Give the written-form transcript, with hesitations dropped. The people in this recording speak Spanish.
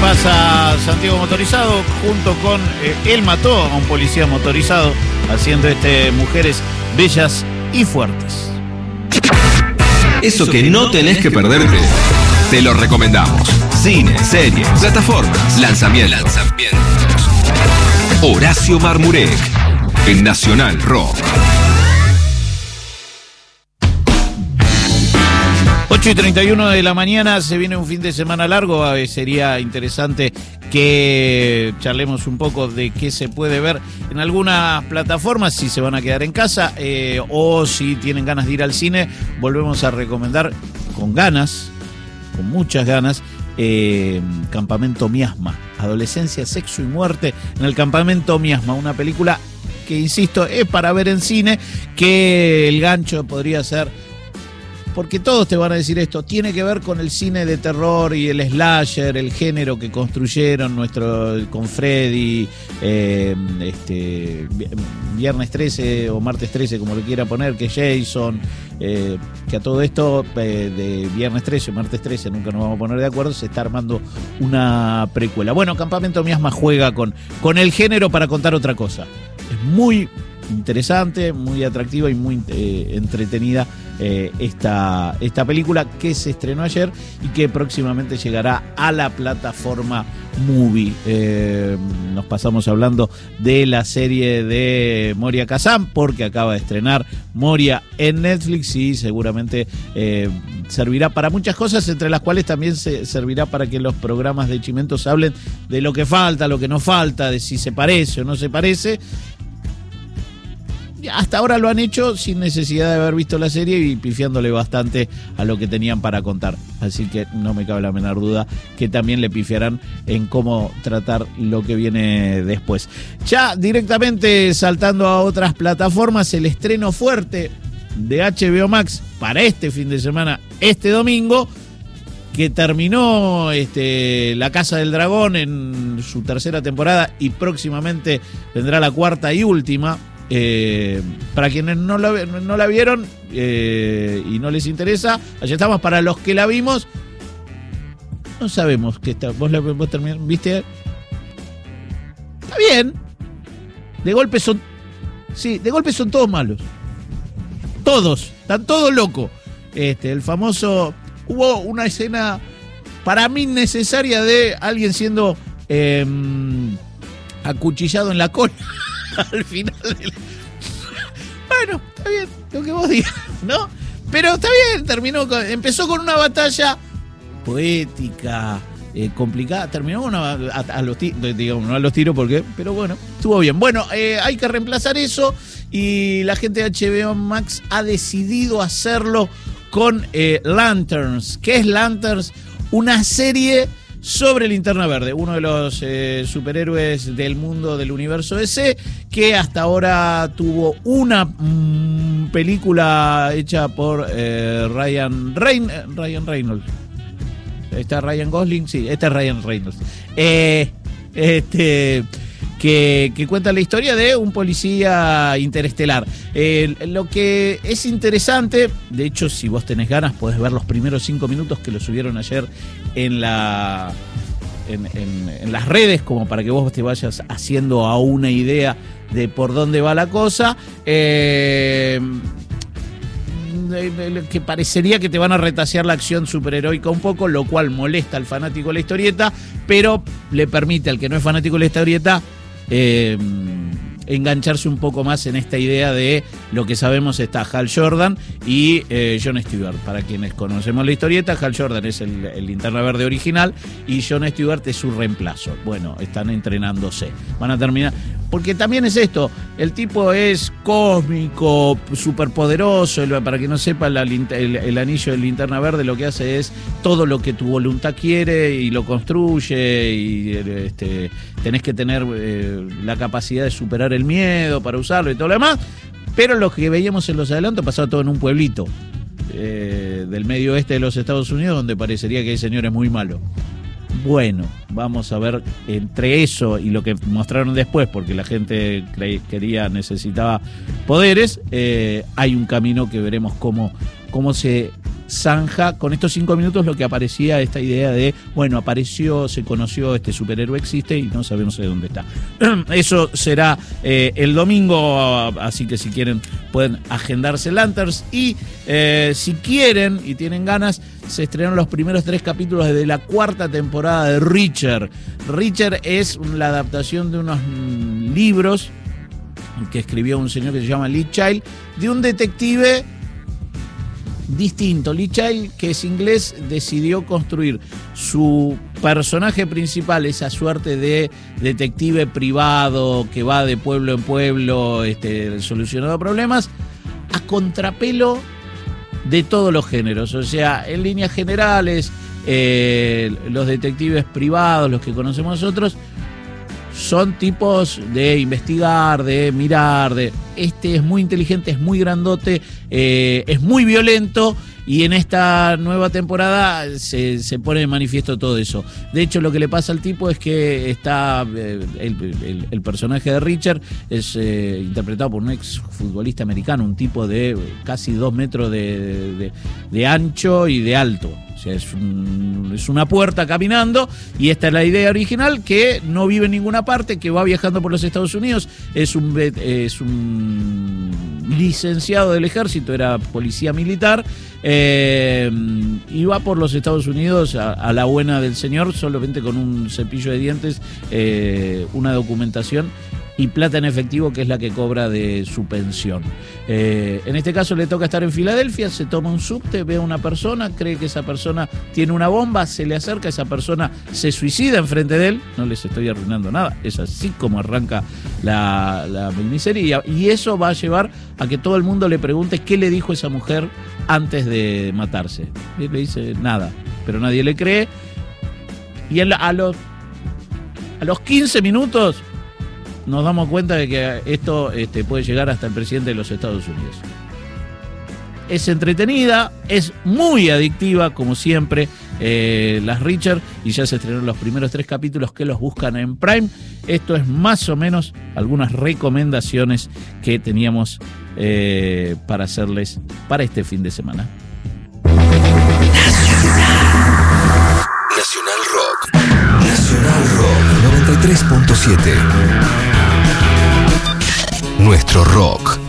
pasa Santiago Motorizado junto con él mató a un policía motorizado haciendo Mujeres Bellas y Fuertes. Eso que no tenés que perderte, te lo recomendamos. Cine, series, plataformas, lanzamientos. Horacio Marmurek en Nacional Rock. 8:31 de la mañana, se viene un fin de semana largo. Sería interesante que charlemos un poco de qué se puede ver en algunas plataformas, si se van a quedar en casa o si tienen ganas de ir al cine. Volvemos a recomendar con muchas ganas, Campamento Miasma, Adolescencia, Sexo y Muerte en el Campamento Miasma, una película que, insisto, es para ver en cine, que el gancho podría ser, porque todos te van a decir esto, tiene que ver con el cine de terror y el slasher, el género que construyeron con Freddy, Viernes 13 o Martes 13, como lo quiera poner, que Jason, que a todo esto de Viernes 13 o Martes 13 nunca nos vamos a poner de acuerdo, se está armando una precuela. Bueno, Campamento Miasma juega con el género para contar otra cosa. Es muy interesante, muy atractiva y muy entretenida esta película, que se estrenó ayer y que próximamente llegará a la plataforma Movie. Nos pasamos hablando de la serie de Moria Kazan, porque acaba de estrenar Moria en Netflix y seguramente servirá para muchas cosas, entre las cuales también servirá para que los programas de Chimentos hablen de lo que falta, lo que no falta, de si se parece o no se parece. Hasta ahora lo han hecho sin necesidad de haber visto la serie y pifiándole bastante a lo que tenían para contar. Así que no me cabe la menor duda que también le pifiarán en cómo tratar lo que viene después. Ya directamente saltando a otras plataformas, el estreno fuerte de HBO Max para este fin de semana, este domingo, que terminó La Casa del Dragón en su tercera temporada y próximamente vendrá la cuarta y última. Para quienes no la vieron y no les interesa, allá estamos. Para los que la vimos, no sabemos qué está. Vos terminaste, ¿viste? Está bien. De golpe son todos malos. Todos, están todos locos. El famoso, hubo una escena para mí necesaria de alguien siendo acuchillado en la cola. Al final bueno, está bien lo que vos digas, ¿no? Pero está bien, empezó con una batalla poética, complicada, terminó con a los tiros, digamos, no a los tiros porque, pero bueno, estuvo bien. Bueno, hay que reemplazar eso y la gente de HBO Max ha decidido hacerlo con Lanterns. ¿Qué es Lanterns? Una serie sobre Linterna Verde, uno de los superhéroes del mundo del universo DC, que hasta ahora tuvo una película hecha por Ryan Reynolds. ¿Está Ryan Gosling? Sí, este es Ryan Reynolds. Que cuenta la historia de un policía interestelar. Lo que es interesante, de hecho, si vos tenés ganas, podés ver los primeros 5 minutos que lo subieron ayer en las redes, como para que vos te vayas haciendo a una idea de por dónde va la cosa. Que parecería que te van a retasear la acción superheroica un poco, lo cual molesta al fanático de la historieta, pero le permite al que no es fanático de la historieta engancharse un poco más en esta idea de lo que sabemos. Está Hal Jordan y John Stewart. Para quienes conocemos la historieta, Hal Jordan es el Linterna Verde original y John Stewart es su reemplazo. Bueno, están entrenándose. Van a terminar, porque también es esto, el tipo es cósmico, superpoderoso. Para quien no sepa, el anillo del Linterna Verde lo que hace es todo lo que tu voluntad quiere y lo construye, y tenés que tener la capacidad de superar el miedo para usarlo y todo lo demás. Pero lo que veíamos en los adelantos pasaba todo en un pueblito del medio oeste de los Estados Unidos, donde parecería que hay señores muy malos. Bueno, vamos a ver entre eso y lo que mostraron después, porque la gente necesitaba poderes. Hay un camino que veremos cómo se zanja. Con estos 5 minutos lo que aparecía esta idea de, bueno, apareció, se conoció, este superhéroe existe y no sabemos de dónde está. Eso será el domingo, así que si quieren pueden agendarse Lanterns. Y si quieren y tienen ganas, se estrenaron los primeros 3 capítulos de la 4ª temporada de Reacher. Reacher es la adaptación de unos libros que escribió un señor que se llama Lee Child, de un detective distinto. Lee Child, que es inglés, decidió construir su personaje principal, esa suerte de detective privado que va de pueblo en pueblo solucionando problemas, a contrapelo de todos los géneros. O sea, en líneas generales, los detectives privados, los que conocemos nosotros, son tipos de investigar, de mirar, este es muy inteligente, es muy grandote, es muy violento, y en esta nueva temporada se pone de manifiesto todo eso. De hecho, lo que le pasa al tipo es que está el personaje de Richard es interpretado por un ex futbolista americano, un tipo de casi 2 metros de ancho y de alto. O sea, es una puerta caminando, y esta es la idea original, que no vive en ninguna parte, que va viajando por los Estados Unidos, es un licenciado del ejército, era policía militar, y va por los Estados Unidos a la buena del señor, solamente con un cepillo de dientes, una documentación y plata en efectivo, que es la que cobra de su pensión. En este caso le toca estar en Filadelfia, se toma un subte, ve a una persona, cree que esa persona tiene una bomba, se le acerca, esa persona se suicida enfrente de él. No les estoy arruinando nada, es así como arranca la miniserie, y eso va a llevar a que todo el mundo le pregunte qué le dijo esa mujer antes de matarse. Y él le dice nada, pero nadie le cree, y a los 15 minutos nos damos cuenta de que esto puede llegar hasta el presidente de los Estados Unidos. Es entretenida, es muy adictiva, como siempre, las Reacher, y ya se estrenaron los primeros 3 capítulos, que los buscan en Prime. Esto es más o menos algunas recomendaciones que teníamos para hacerles para este fin de semana. Nacional Rock. Nacional Rock 93.7. Nuestro rock.